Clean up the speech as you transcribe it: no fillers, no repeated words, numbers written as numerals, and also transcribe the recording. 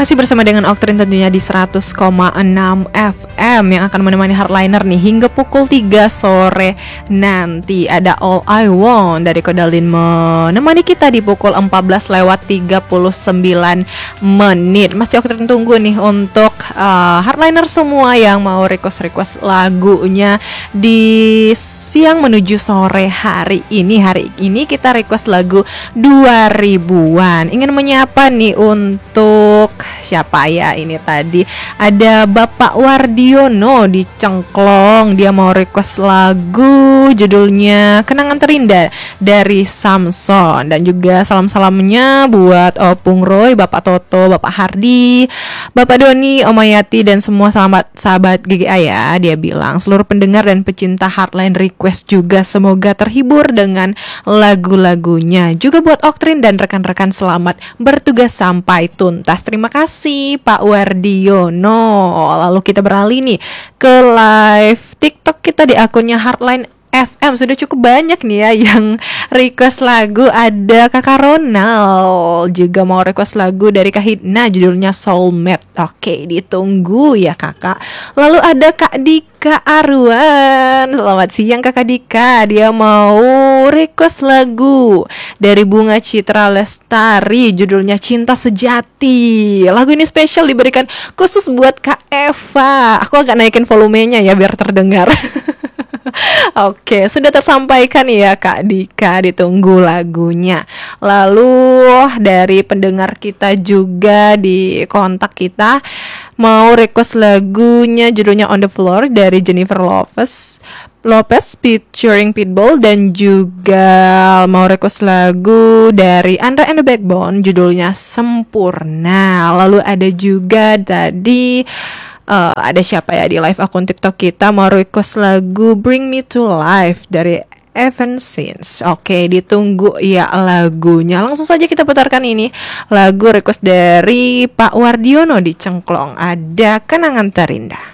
Masih bersama dengan Oktrin tentunya di 100,6 FM yang akan menemani Hardliner nih hingga pukul 3 sore nanti. Ada All I Want dari Kodalin menemani kita di pukul 14:39. Masih Oktrin tunggu nih untuk Hardliner semua yang mau request lagunya di siang menuju sore hari ini. Hari ini kita request lagu 2000-an. Ingin menyapa nih untuk siapa ya ini tadi? Ada Bapak Wardiono di Cengklong. Dia mau request lagu judulnya Kenangan Terindah dari Samson. Dan juga salam-salamnya buat Opung Roy, Bapak Toto, Bapak Hardi, Bapak Doni, Omayati, dan semua sahabat GGA ya. Dia bilang seluruh pendengar dan pecinta Hardline request juga semoga terhibur dengan lagu-lagunya. Juga buat Oktrin dan rekan-rekan selamat bertugas sampai tuntas. Terima kasih Pak Wardiono. Lalu kita beralih nih ke live TikTok kita di akunnya Hardline FM. Sudah cukup banyak nih ya yang request lagu. Ada Kakak Ronald juga mau request lagu dari Kak Hidna judulnya Soulmate. Oke, ditunggu ya kakak. Lalu ada Kak Dika Arwan. Selamat siang Kakak Dika. Dia mau request lagu dari Bunga Citra Lestari judulnya Cinta Sejati. Lagu ini spesial diberikan khusus buat Kak Eva. Aku agak naikin volumenya ya biar terdengar. Oke, sudah tersampaikan ya Kak Dika, ditunggu lagunya. Lalu dari pendengar kita juga di kontak kita mau request lagunya judulnya On The Floor dari Jennifer Lopez featuring Pitbull, dan juga mau request lagu dari Andra and the Backbone judulnya Sempurna. Lalu ada juga tadi ada siapa ya di live akun TikTok kita mau request lagu Bring Me To Life dari Evanescence. Oke, ditunggu ya lagunya. Langsung saja kita putarkan ini lagu request dari Pak Wardiono di Cengklong. Ada Kenangan Terindah.